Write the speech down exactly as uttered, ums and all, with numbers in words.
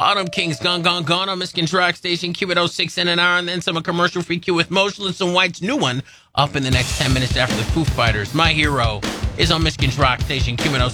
Autumn Kings gone, gone, gone on Michigan's Rock Station, Q at oh six in an hour, and then some commercial-free Q with Motionless and White's new one up in the next ten minutes after the Foo Fighters. My Hero is on Michigan's Rock Station, Q at oh six.